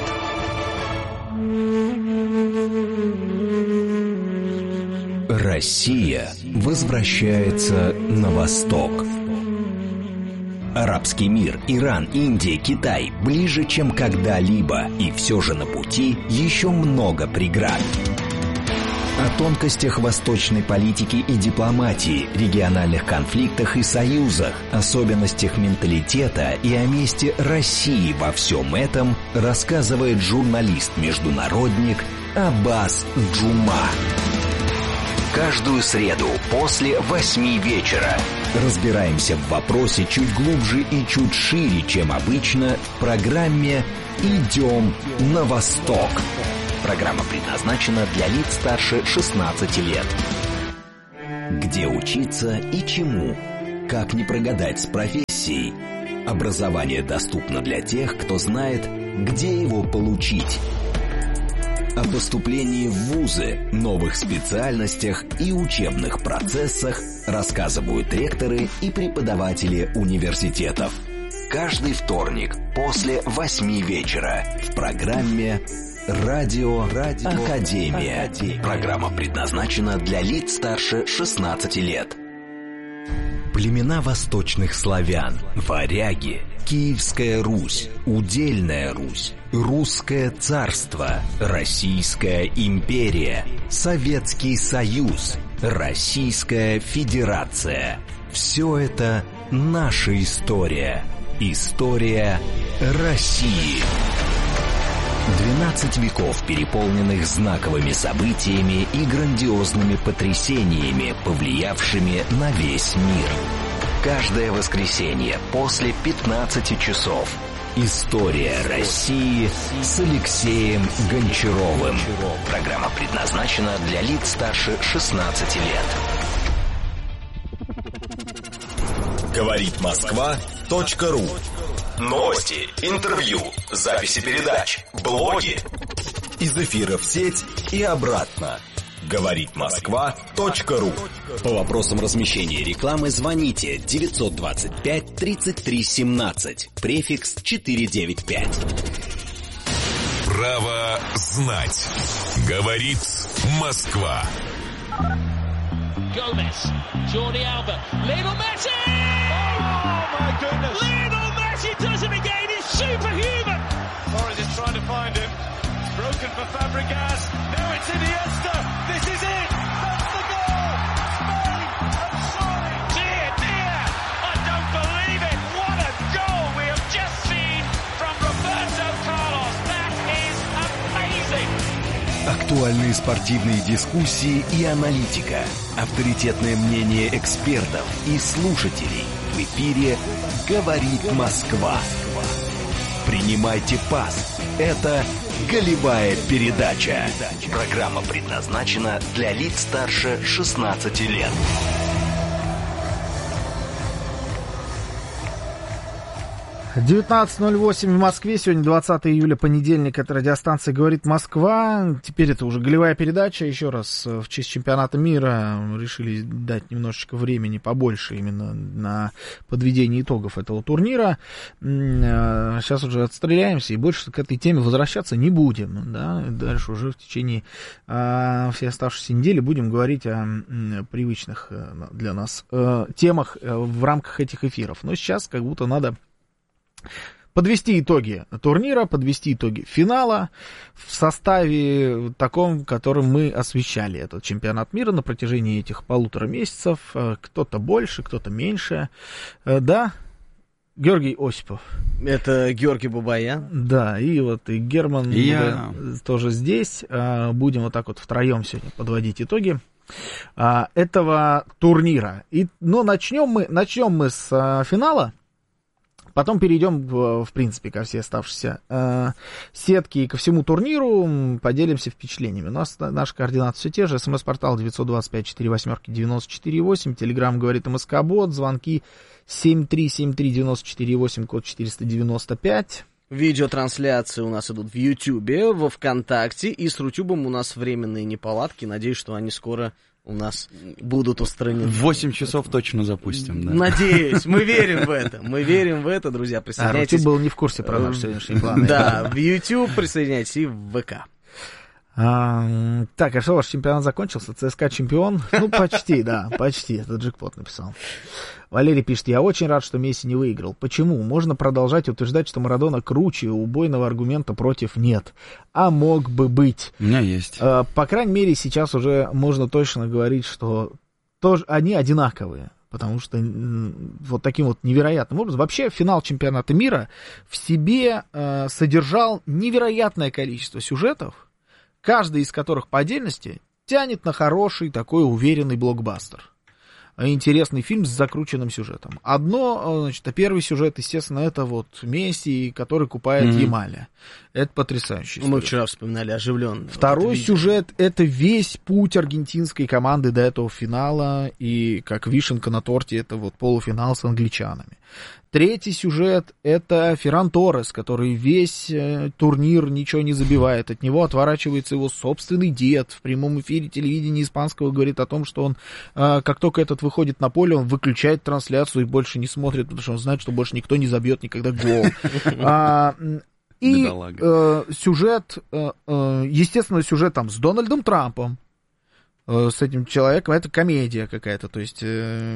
Россия возвращается на восток. Арабский мир, Иран, Индия, Китай ближе, чем когда-либо. И все же на пути еще много преград. О тонкостях восточной политики и дипломатии, региональных конфликтах и союзах, особенностях менталитета и о месте России во всем этом рассказывает журналист-международник Аббас Джума. Каждую среду после 8 вечера разбираемся в вопросе чуть глубже и чуть шире, чем обычно, в программе «Идем на восток». Программа предназначена для лиц старше 16 лет. Где учиться и чему? Как не прогадать с профессией? Образование доступно для тех, кто знает, где его получить. О поступлении в вузы, новых специальностях и учебных процессах рассказывают ректоры и преподаватели университетов. Каждый вторник после 8 вечера в программе «Радио Академия». Программа предназначена для лиц старше 16 лет. Племена восточных славян, варяги, Киевская Русь, Удельная Русь, Русское царство, Российская империя, Советский Союз, Российская Федерация. Все это наша история. История России. 12 веков, переполненных знаковыми событиями и грандиозными потрясениями, повлиявшими на весь мир. Каждое воскресенье после 15 часов. История России с Алексеем Гончаровым. Программа предназначена для лиц старше 16 лет. Говорит Москва.ру. Новости, интервью, записи передач, блоги. Из эфира в сеть и обратно. Говорит Москва.ру. По вопросам размещения рекламы звоните 925 33 17, префикс 495. Право знать. Говорит Москва. Gomez, Jordi Alba, Lionel Messi! Oh my goodness! Lionel Messi does it again, he's superhuman! Torres is trying to find him, broken for Fabregas, now it's Iniesta, this is it! That's the goal! Spain have soared! Dear, dear, I don't believe it! What a goal we have just seen from Roberto Carlos! That is amazing! Актуальные спортивные дискуссии и аналитика. Авторитетное мнение экспертов и слушателей. В эфире «Говорит Москва». Принимайте пас. Это голевая передача. Программа предназначена для лиц старше 16 лет. 19:08 в Москве. Сегодня 20 июля, понедельник. Это радиостанция «Говорит Москва». Теперь это уже голевая передача. Еще раз, в честь чемпионата мира решили дать немножечко времени побольше именно на подведение итогов этого турнира. Сейчас уже отстреляемся и больше к этой теме возвращаться не будем. Да? Дальше уже в течение всей оставшейся недели будем говорить о привычных для нас темах в рамках этих эфиров. Но сейчас как будто надо подвести итоги турнира, подвести итоги финала в составе таком, которым мы освещали этот чемпионат мира на протяжении этих 1,5 месяцев. Кто-то больше, кто-то меньше. Да, Георгий Осипов. Это Георгий Бабаян. Да, и вот и Герман тоже здесь. Будем вот так вот втроем сегодня подводить итоги этого турнира. Но начнем мы с финала. Потом перейдем, в принципе, ко всей оставшейся сетке и ко всему турниру, поделимся впечатлениями. У нас наши координаты все те же. СМС-портал 925-48-94-8, Телеграм «Говорит МСК-бот», звонки 7373-94-8, код 495. Видеотрансляции у нас идут в Ютьюбе, во Вконтакте, и с Рутюбом у нас временные неполадки. Надеюсь, что они скоро у нас будут устранены. В 8 часов точно запустим, да. Надеюсь, мы верим в это, друзья, присоединяйтесь. Рутюб был не в курсе про наш сегодняшний план. Да, в YouTube присоединяйтесь и в ВК. Так, а что, ваш чемпионат закончился? ЦСКА чемпион? Ну, почти, да, почти. Это Джекпот написал. Валерий пишет: я очень рад, что Месси не выиграл. Почему? Можно продолжать утверждать, что Марадона круче, убойного аргумента против нет. А мог бы быть. У меня есть. По крайней мере, сейчас уже можно точно говорить, что тоже они одинаковые. Потому что вот таким вот невероятным образом... Вообще финал чемпионата мира в себе содержал невероятное количество сюжетов, каждый из которых по отдельности тянет на хороший такой уверенный блокбастер. Интересный фильм с закрученным сюжетом. Первый сюжет, естественно, это вот Месси, который купает Ямаля. Это потрясающе. Мы вчера вспоминали оживленно. Второй сюжет — это весь путь аргентинской команды до этого финала, и как вишенка на торте это вот полуфинал с англичанами. Третий сюжет — это Ферран Торрес, который весь турнир ничего не забивает. От него отворачивается его собственный дед. В прямом эфире телевидения испанского говорит о том, что он, как только этот выходит на поле, он выключает трансляцию и больше не смотрит, потому что он знает, что больше никто не забьет никогда гол. И сюжет, естественно, сюжет там с Дональдом Трампом, с этим человеком, это комедия какая-то, то есть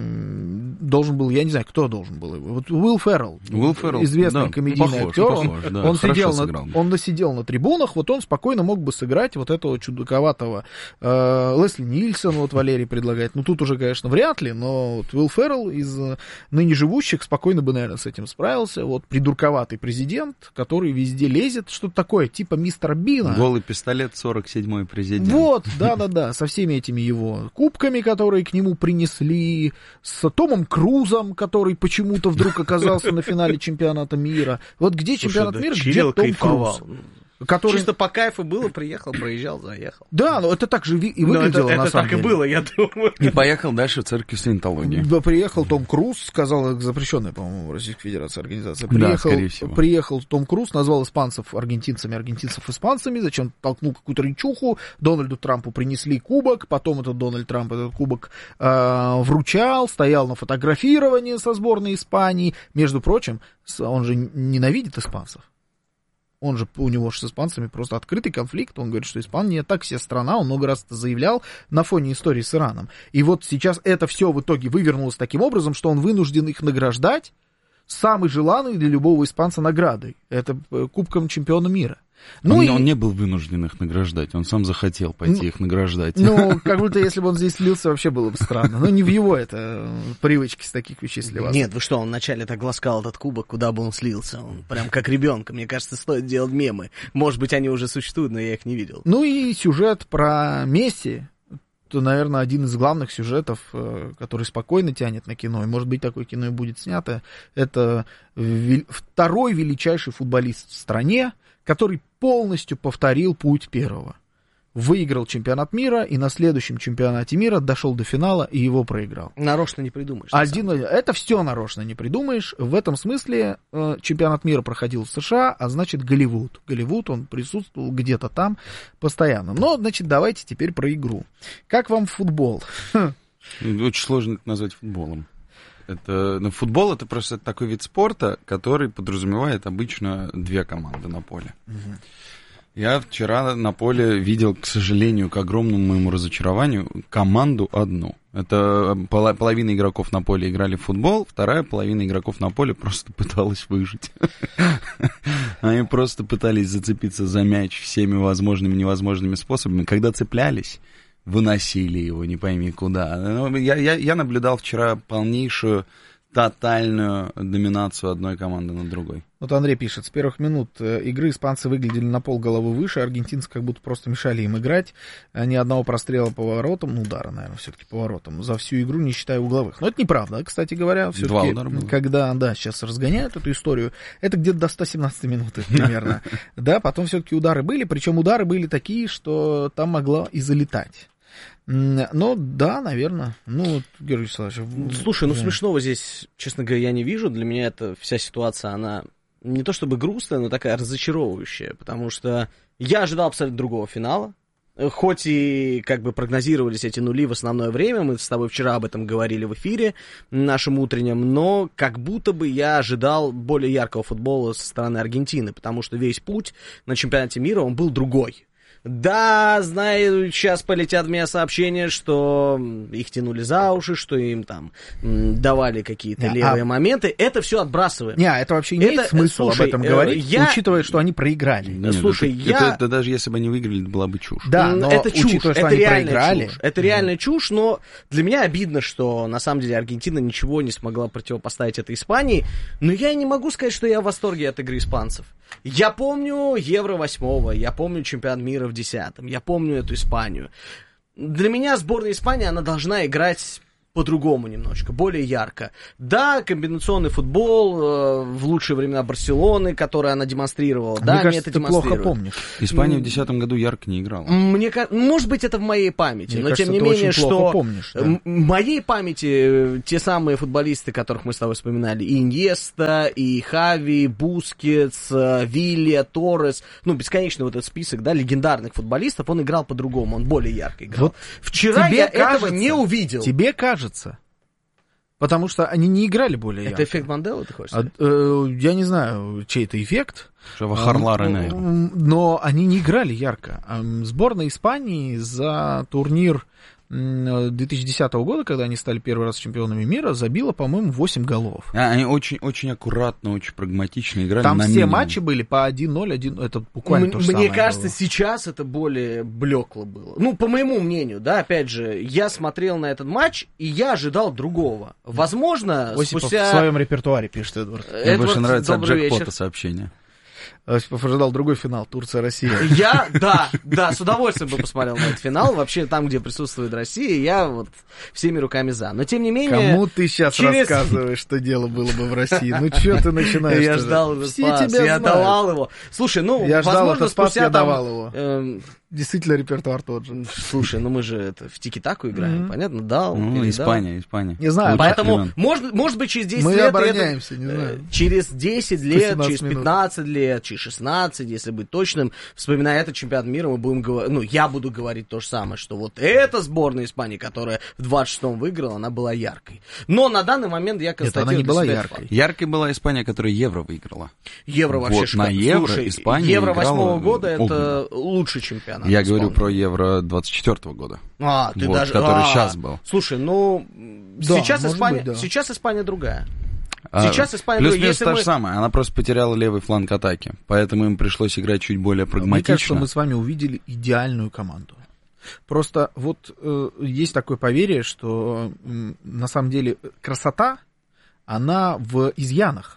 должен был, я не знаю, кто должен был его, вот Уилл Феррелл, известный, да, комедийный актер, да, он сидел на трибунах, вот он спокойно мог бы сыграть вот этого чудаковатого Лесли Нильсон, вот Валерий предлагает, ну тут уже, конечно, вряд ли, но вот Уилл Феррелл из ныне живущих спокойно бы, наверное, с этим справился, вот придурковатый президент, который везде лезет, что-то такое, типа мистера Бина. Голый пистолет, 47-й президент. Вот, да-да-да, со всеми этими его кубками, которые к нему принесли, с Томом Крузом, который почему-то вдруг оказался на финале чемпионата мира. Вот где чемпионат мира, где Том Круз? Который... Чисто по кайфу было, приехал, проезжал, заехал. Да, но это так же и выглядело, на самом деле. Это так и было, я думаю. И поехал дальше в церковь Саентологии. Да, приехал Том Круз, сказал, запрещенная, по-моему, в Российской Федерации организация. Приехал Том Круз, назвал испанцев аргентинцами, аргентинцев испанцами, зачем толкнул какую-то речуху, Дональду Трампу принесли кубок, потом этот Дональд Трамп этот кубок вручал, стоял на фотографировании со сборной Испании. Между прочим, он же ненавидит испанцев. У него же с испанцами просто открытый конфликт. Он говорит, что Испания так себе страна. Он много раз это заявлял на фоне истории с Ираном. И вот сейчас это все в итоге вывернулось таким образом, что он вынужден их награждать самой желанной для любого испанца наградой. Это Кубком чемпиона мира. Он не был вынужден их награждать, он сам захотел пойти их награждать. Ну, как будто если бы он здесь слился, вообще было бы странно. Но не в его это привычке с таких вещей сливаться. Нет, вы что, он вначале так ласкал этот кубок, куда бы он слился. Он прям как ребенка. Мне кажется, стоит делать мемы. Может быть, они уже существуют, но я их не видел. Ну и сюжет про Месси. Это, наверное, один из главных сюжетов, который спокойно тянет на кино. И, может быть, такое кино и будет снято. Это второй величайший футболист в стране, который полностью повторил путь первого. Выиграл чемпионат мира, и на следующем чемпионате мира дошел до финала, и его проиграл. Нарочно не придумаешь. Это все нарочно не придумаешь. В этом смысле чемпионат мира проходил в США, а значит Голливуд. Голливуд, он присутствовал где-то там постоянно. Но, значит, давайте теперь про игру. Как вам футбол? Очень сложно это назвать футболом. Футбол — это просто такой вид спорта, который подразумевает обычно две команды на поле. Угу. Я вчера на поле видел, к сожалению, к огромному моему разочарованию, команду одну. Это половина игроков на поле играли в футбол, вторая половина игроков на поле просто пыталась выжить. Они просто пытались зацепиться за мяч всеми возможными и невозможными способами. Когда цеплялись, выносили его, не пойми куда. Я наблюдал вчера полнейшую тотальную доминацию одной команды над другой. Вот Андрей пишет, с первых минут игры испанцы выглядели на полголовы выше, аргентинцы как будто просто мешали им играть. Ни одного прострела по воротам, удара, наверное, все-таки по воротам, за всю игру, не считая угловых. Но это неправда, кстати говоря. Все-таки, когда, сейчас разгоняют эту историю, это где-то до 117 минуты примерно. Да, потом все-таки удары были, причем удары были такие, что там могло и залетать. Ну, да, наверное. Георгий Вячеславович... Слушай, смешного здесь, честно говоря, я не вижу. Для меня эта вся ситуация, она не то чтобы грустная, но такая разочаровывающая. Потому что я ожидал абсолютно другого финала. Хоть и как бы прогнозировались эти нули в основное время, мы с тобой вчера об этом говорили в эфире нашем утреннем, но как будто бы я ожидал более яркого футбола со стороны Аргентины, потому что весь путь на чемпионате мира, он был другой. Да, знаю, сейчас полетят в меня сообщения, что их тянули за уши, что им там давали какие-то левые моменты. Это все отбрасываем. Это вообще имеет смысл об этом говорить, учитывая, что они проиграли. Слушай, это даже если бы они выиграли, это была бы чушь. Да, но это чушь, учитывая, что это они реальная проиграли. Чушь. Это реальная чушь, но для меня обидно, что на самом деле Аргентина ничего не смогла противопоставить этой Испании. Но я не могу сказать, что я в восторге от игры испанцев. Я помню Евро 8-го, я помню чемпионат мира в 10-м, я помню эту Испанию. Для меня сборная Испании, она должна играть по-другому немножко, более ярко. Да, комбинационный футбол в лучшие времена Барселоны, который она демонстрировала. Мне кажется, ты плохо помнишь. Испания в 2010 году ярко не играла. Может быть, это в моей памяти, Мне но кажется, тем не менее, что помнишь, да. в моей памяти те самые футболисты, которых мы с тобой вспоминали, и Иньеста, и Хави, Бускетс, Вилья, Торрес, бесконечный вот этот список, да, легендарных футболистов, он играл по-другому, он более ярко играл. Вот вчера я этого не увидел. Тебе кажется. Потому что они не играли более ярко. Это эффект Манделы, ты хочешь сказать? Я не знаю, чей это эффект. Но но они не играли ярко. Сборная Испании за турнир 2010 года, когда они стали первый раз чемпионами мира, забила, по-моему, 8 голов. Они очень аккуратно, очень прагматично играли. Там на все минимум. матчи были по 1-0, это буквально то же самое. Мне кажется, было. сейчас это более блекло было. По моему мнению, да, опять же, я смотрел на этот матч, и я ожидал другого. Возможно, Осипов спустя... в своем репертуаре пишет Эдвард. Мне больше нравится от джекпота сообщение. Осипов ожидал другой финал, Турция-Россия. Да, с удовольствием бы посмотрел на этот финал. Вообще, там, где присутствует Россия, я вот всеми руками за. Но, тем не менее... Кому ты сейчас рассказываешь, что дело было бы в России? Что ты начинаешь? Я ждал этот Все пас, тебя я давал его. Слушай, я ждал возможно, этот пас, спустя я там... давал его. Действительно, репертуар тот же. Слушай, мы же это в тики-таку играем, понятно? Дал, Испания. Не знаю. Поэтому, может быть, через 10 мы лет... обороняемся, не знаю. Через 10 лет, через 15 минут. лет, через 16, если быть точным, вспоминая этот чемпионат мира, мы будем говорить... я буду говорить то же самое, что вот эта сборная Испании, которая в 26-м выиграла, она была яркой. Но на данный момент я констатирую... Нет, она не была яркой. Яркой была Испания, которая Евро выиграла. Евро вообще вот, на Евро Слушай, Испания Евро играла... 8-го года это лучший чемпионат. Я говорю про Евро 24-го года. Ты вот, даже... который сейчас был. Слушай, сейчас Испания другая. Сейчас Испания... Плюс-минус та же самая, она просто потеряла левый фланг атаки, поэтому им пришлось играть чуть более прагматично. Мне кажется, мы с вами увидели идеальную команду. Просто вот есть такое поверье, что на самом деле красота, она в изъянах.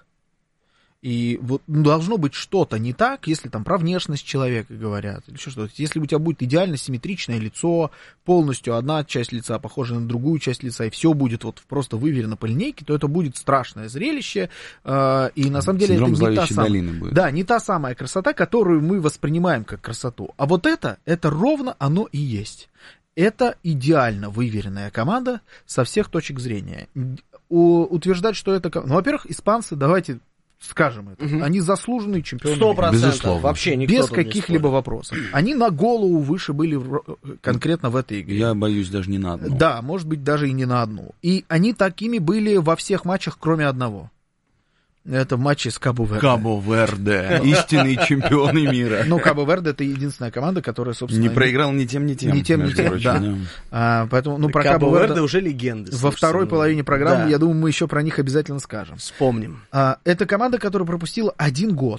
И вот должно быть что-то не так, если там про внешность человека говорят, или что-то. Если у тебя будет идеально симметричное лицо, полностью одна часть лица похожа на другую часть лица, и все будет вот просто выверено по линейке, то это будет страшное зрелище. И на самом деле синдром это не та самая, будет. Да, не та самая красота, которую мы воспринимаем как красоту. А вот это ровно оно и есть. Это идеально выверенная команда со всех точек зрения. Утверждать, что это... во-первых, испанцы, давайте... скажем это. Они заслуженные чемпионы. 100%. Безусловно. Вообще никто без каких-либо вопросов. Они на голову выше были конкретно в этой игре. Я боюсь, даже не на одну. Да, может быть, даже и не на одну. И они такими были во всех матчах, кроме одного. Это в матче с Кабо-Верде. Кабо-Верде. Истинные чемпионы мира. Кабо-Верде — это единственная команда, которая, собственно... Не проиграл ни тем, ни тем. Ни тем, да. Поэтому, про Кабо-Верде уже легенды. Во второй половине программы, я думаю, мы еще про них обязательно скажем. Вспомним. Это команда, которая пропустила один гол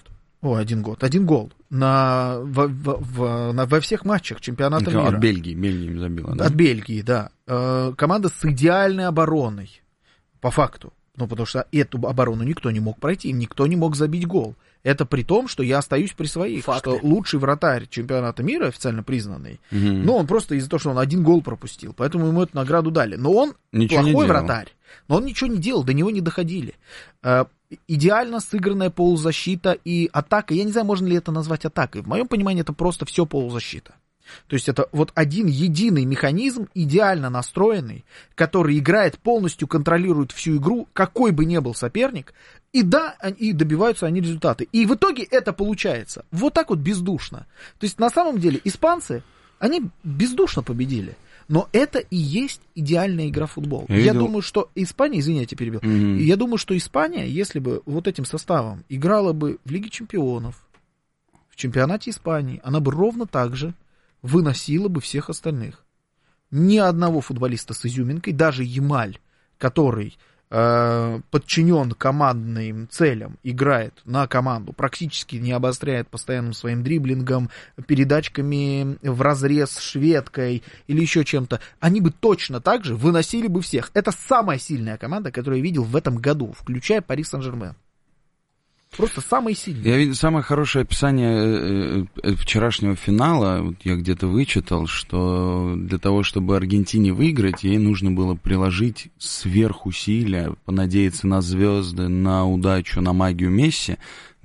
во всех матчах чемпионата мира. От Бельгии им забила, да? От Бельгии, да. Команда с идеальной обороной, по факту. Потому что эту оборону никто не мог пройти, им никто не мог забить гол. Это при том, что я остаюсь при своих, что лучший вратарь чемпионата мира, официально признанный, он просто из-за того, что он один гол пропустил, поэтому ему эту награду дали. Но он плохой вратарь, но он ничего не делал, до него не доходили. Идеально сыгранная полузащита и атака, я не знаю, можно ли это назвать атакой, в моем понимании это просто все полузащита. То есть это вот один единый механизм, идеально настроенный, который играет, полностью контролирует всю игру, какой бы ни был соперник, и добиваются они результаты. И в итоге это получается вот так вот бездушно. То есть на самом деле испанцы, они бездушно победили. Но это и есть идеальная игра в футбол. Я думаю, что Испания, извините, перебил, я думаю, что Испания, если бы вот этим составом играла бы в Лиге Чемпионов, в чемпионате Испании, она бы ровно так же выносила бы всех остальных. Ни одного футболиста с изюминкой, даже Ямаль, который подчинен командным целям, играет на команду, практически не обостряет постоянным своим дриблингом, передачками вразрез шведкой или еще чем-то, они бы точно так же выносили бы всех. Это самая сильная команда, которую я видел в этом году, включая Пари Сен-Жермен. Просто самый сильный. Я видел самое хорошее описание вчерашнего финала. Вот я где-то вычитал, что для того, чтобы Аргентине выиграть, ей нужно было приложить сверхусилия, понадеяться на звезды, на удачу, на магию Месси.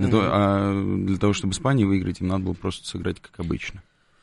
Для того, чтобы Испании выиграть, им надо было просто сыграть как обычно.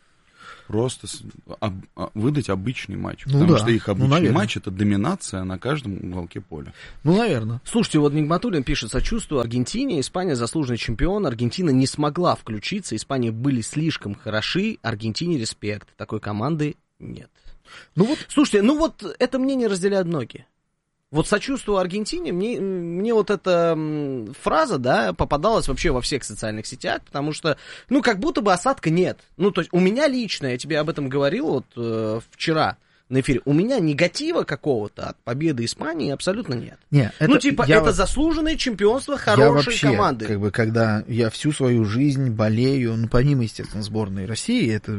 Просто выдать обычный матч. Потому что их обычный матч — это доминация на каждом уголке поля. Ну, наверное. Слушайте, вот Нигматуллин пишет: сочувствую Аргентине, Испания заслуженный чемпион, Аргентина не смогла включиться, Испания были слишком хороши, Аргентине респект, такой команды нет. Ну вот, слушайте, ну вот это мнение разделяют многие. Вот сочувствую Аргентине, мне вот эта фраза, да, попадалась вообще во всех социальных сетях, потому что, ну, как будто бы осадка нет. Ну, то есть у меня лично, я тебе об этом говорил вот вчера на эфире, у меня негатива какого-то от победы Испании абсолютно нет. Это заслуженное чемпионство хорошей команды. Как бы, когда я всю свою жизнь болею, ну, помимо, естественно, сборной России, это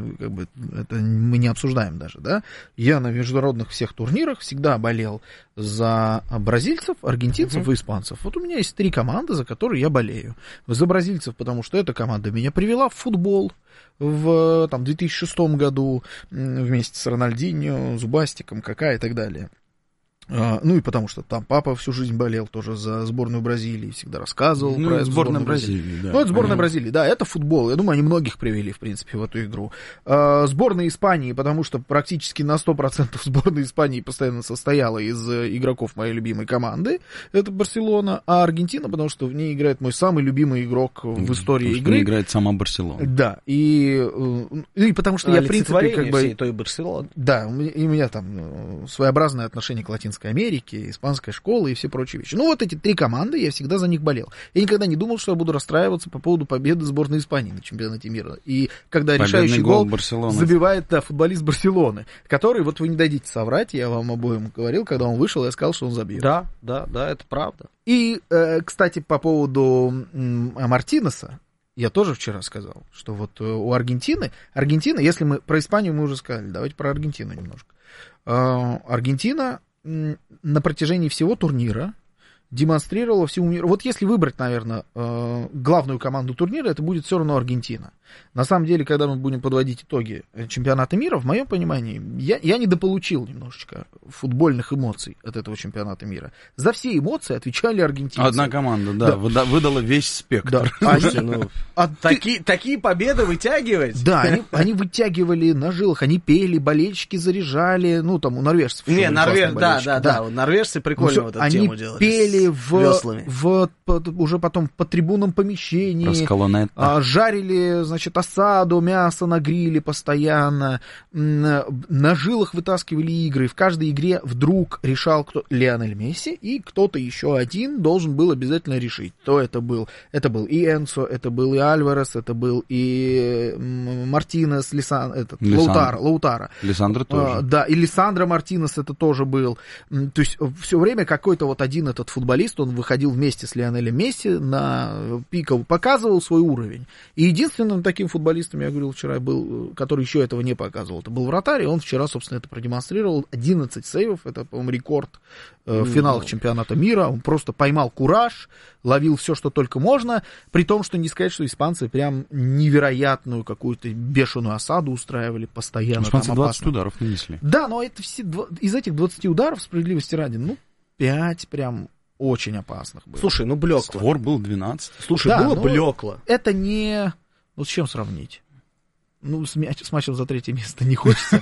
мы не обсуждаем даже, да, я на международных всех турнирах всегда болел за бразильцев, аргентинцев и испанцев. Вот у меня есть 3 команды, за которые я болею. За бразильцев, потому что эта команда меня привела в футбол в 2006 году вместе с Рональдиньо, Зубастиком, Кака и так далее. Ну и потому что там папа всю жизнь болел тоже за сборную Бразилии, всегда рассказывал про сборную Бразилии. Да. Ну, это сборная Бразилии, да, это футбол. Я думаю, они многих привели, в принципе, в эту игру. Сборная Испании, потому что практически на 100% сборная Испании постоянно состояла из игроков моей любимой команды, это Барселона, а Аргентина, потому что в ней играет мой самый любимый игрок в истории игры. В ней играет сама Барселона. Да, и потому что я, в принципе, как бы... всей той Барселоны. Да, и у меня там своеобразное отношение к Латинской Америке, испанская школа и все прочие вещи. Ну, вот эти 3 команды, я всегда за них болел. Я никогда не думал, что я буду расстраиваться по поводу победы сборной Испании на чемпионате мира. И когда решающий гол забивает футболист Барселоны, который, вот вы не дадите соврать, я вам обоим говорил, когда он вышел, я сказал, что он забьет. Да, это правда. И, кстати, по поводу Мартинеса, я тоже вчера сказал, что вот у Аргентины, если мы про Испанию мы уже сказали, давайте про Аргентину немножко. Аргентина на протяжении всего турнира демонстрировала всему миру. Вот если выбрать, наверное, главную команду турнира, это будет все равно Аргентина. На самом деле, когда мы будем подводить итоги чемпионата мира, в моем понимании, я недополучил немножечко футбольных эмоций от этого чемпионата мира. За все эмоции отвечали аргентинцы. Одна команда, да. Выдала весь спектр. Да. Такие победы вытягивать? Да, они вытягивали на жилах, они пели, болельщики заряжали, ну, там у норвежцев. Да, норвежцы прикольно вот эту тему делали. Они пели уже потом по трибунам помещений, жарили, значит, осаду, мясо на гриле постоянно, на жилах вытаскивали игры. В каждой игре вдруг решал Лионель Месси, и кто-то еще один должен был обязательно решить. То это был и Энцо, это был и Альварес, это был и Мартинес, Лаутаро. Лиссандро тоже. Да, и Лиссандро Мартинес это тоже был. То есть все время какой-то вот один этот футболист, он выходил вместе с Лионелем Месси на пиковый, показывал свой уровень. И единственным таким футболистом, я говорил вчера, был, который еще этого не показывал, это был вратарь, и он вчера, собственно, это продемонстрировал. 11 сейвов, это, по-моему, рекорд в финалах чемпионата мира. Он просто поймал кураж, ловил все, что только можно, при том, что не сказать, что испанцы прям невероятную какую-то бешеную осаду устраивали постоянно. Испанцы 20 ударов нанесли. Да, но это все, из этих 20 ударов, справедливости ради, 5 прям очень опасных было. Слушай, блекло. Створ был 12. Слушай, да, было блекло. Это не... Вот с чем сравнить? С матчем за 3 место не хочется.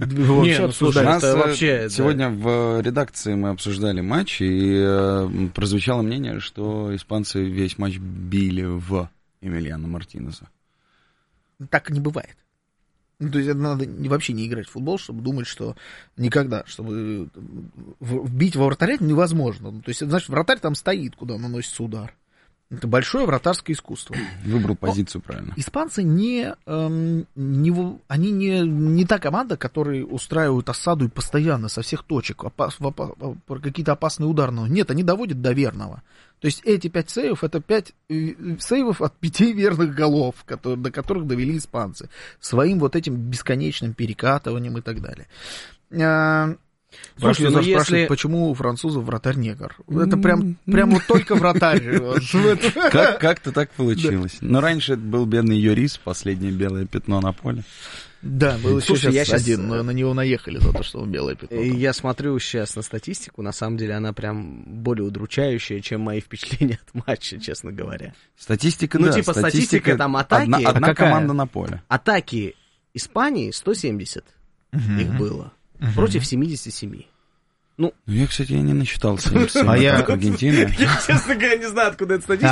Сегодня в редакции мы обсуждали матч, и прозвучало мнение, что испанцы весь матч били в Эмилиано Мартинеса. Так не бывает. То есть надо вообще не играть в футбол, чтобы думать, что никогда, чтобы бить во вратаря невозможно. То есть, значит, вратарь там стоит, куда наносится удар. Это большое вратарское искусство. Выбрал позицию правильно. Испанцы не та команда, которые устраивают осаду и постоянно со всех точек какие-то опасные ударные. Нет, они доводят до верного. То есть эти 5 сейвов, это 5 сейвов от 5 верных голов, до которых довели испанцы. Своим вот этим бесконечным перекатыванием и так далее. Слушайте, спрашивают, почему у французов вратарь негр? Это прям вот только вратарь. Как-то так получилось. Но раньше это был бедный Юрис, последнее белое пятно на поле. Да, был еще сейчас один, но на него наехали за то, что он белое пятно. Я смотрю сейчас на статистику, на самом деле она прям более удручающая, чем мои впечатления от матча, честно говоря. Статистика, да. Статистика там атаки. Одна команда на поле. Атаки Испании 170 их было. Против 77. Я, кстати, не насчитал 77 Аргентины. Я, честно говоря, не знаю, откуда эта статистика.